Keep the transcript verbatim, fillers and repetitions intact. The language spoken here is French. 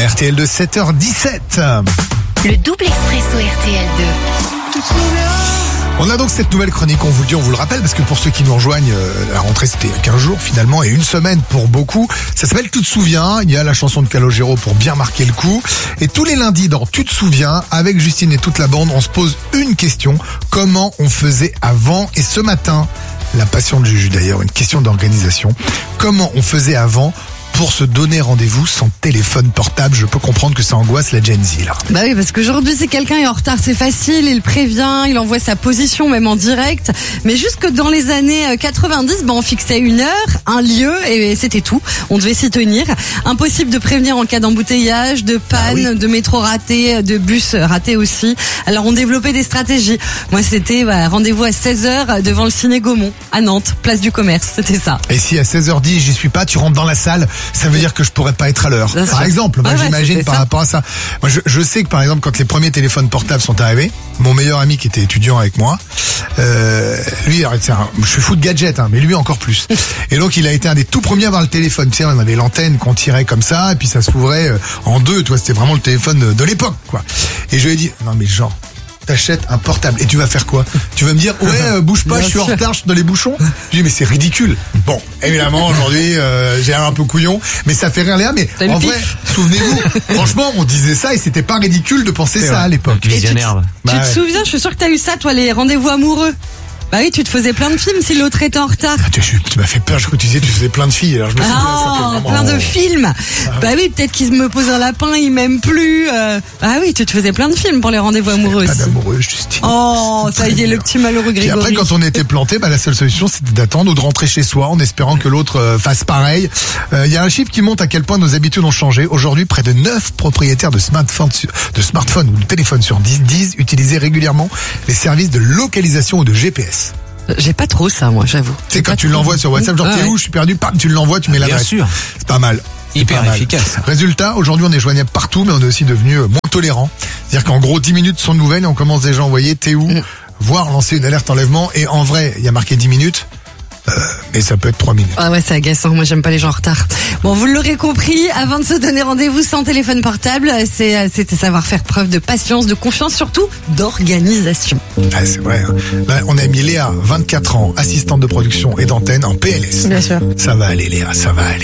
R T L de sept heures dix-sept. Le double expresso R T L deux. On a donc cette nouvelle chronique, on vous le dit, on vous le rappelle, parce que pour ceux qui nous rejoignent, euh, la rentrée c'était quinze jours finalement, et une semaine pour beaucoup. Ça s'appelle Tu te souviens, il y a la chanson de Calogero pour bien marquer le coup. Et tous les lundis dans Tu te souviens, avec Justine et toute la bande, on se pose une question, comment on faisait avant? Et ce matin, la passion de Juju d'ailleurs, une question d'organisation, comment on faisait avant pour se donner rendez-vous sans téléphone portable? Je peux comprendre que ça angoisse la Gen Z là. Bah oui, parce qu'aujourd'hui si quelqu'un est en retard, c'est facile, il prévient, il envoie sa position même en direct. Mais jusque dans les années quatre-vingt-dix, bah on fixait une heure, un lieu et c'était tout. On devait s'y tenir. Impossible de prévenir en cas d'embouteillage, de panne, ah oui. de métro raté, de bus raté aussi. Alors on développait des stratégies. Moi c'était bah, rendez-vous à seize heures devant le Ciné Gaumont à Nantes, place du Commerce, c'était ça. Et si à seize heures dix j'y suis pas, tu rentres dans la salle, ça veut dire que je pourrais pas être à l'heure. Bien par sûr. exemple, moi ah ouais, j'imagine par ça. rapport à ça. Moi je, je sais que par exemple quand les premiers téléphones portables sont arrivés, mon meilleur ami qui était étudiant avec moi, euh, lui, c'est un, je suis fou de gadgets, hein, mais lui encore plus. Et donc il a été un des tout premiers à avoir le téléphone. Tu sais, on avait l'antenne qu'on tirait comme ça, et puis ça s'ouvrait en deux. Toi, c'était vraiment le téléphone de, de l'époque, quoi. Et je lui ai dit, non mais genre, t'achètes un portable et tu vas faire quoi? Tu vas me dire ouais euh, bouge pas, Bien je suis sûr. en retard, je suis dans les bouchons. Je dis mais c'est ridicule. Bon, évidemment aujourd'hui euh, j'ai l'air un peu couillon, mais ça fait rire Léa. Mais T'as en vrai, souvenez-vous, franchement on disait ça et c'était pas ridicule de penser c'est ça vrai. à l'époque. Visionnaire. Tu, bah, tu te ouais. souviens? Je suis sûr que t'as eu ça toi, les rendez-vous amoureux. Bah oui, tu te faisais plein de films si l'autre était en retard. Ah, tu, tu m'as fait peur, je crois que tu disais tu faisais plein de filles. Alors je me suis ah, dit, ça fait vraiment... plein de films. Ah. Bah oui, peut-être qu'il me pose un lapin, il m'aime plus. Euh... Ah oui, tu te faisais plein de films pour les rendez-vous amoureux pas aussi. Pas d'amoureux, Justine. Oh, ça y est, le petit malheureux Grégory. Et après, quand on était planté, bah la seule solution c'était d'attendre ou de rentrer chez soi en espérant que l'autre euh, fasse pareil. Il euh, y a un chiffre qui montre à quel point nos habitudes ont changé. Aujourd'hui, près de neuf propriétaires de smartphones, de smartphones ou de téléphones sur dix disent utiliser régulièrement les services de localisation ou de G P S. J'ai pas trop ça, moi, j'avoue. Tu sais, quand tu l'envoies sur WhatsApp, genre, ouais. t'es où, je suis perdu, pam, tu l'envoies, tu mets l'adresse. Bien sûr. C'est pas mal. Hyper pas efficace. Mal. Résultat, aujourd'hui, on est joignable partout, mais on est aussi devenu moins tolérant. C'est-à-dire qu'en gros, dix minutes sont nouvelles et on commence déjà à envoyer t'es où, mm. voire lancer une alerte enlèvement. Et en vrai, il y a marqué dix minutes. Euh, mais ça peut être trois minutes. Ah ouais, c'est agaçant. Moi, j'aime pas les gens en retard. Bon, vous l'aurez compris, avant de se donner rendez-vous sans téléphone portable, c'est, c'est savoir faire preuve de patience, de confiance, surtout d'organisation. Ah, c'est vrai. Hein. Là, on a mis Léa, vingt-quatre ans, assistante de production et d'antenne en P L S. Bien sûr. Ça va aller, Léa, ça va aller.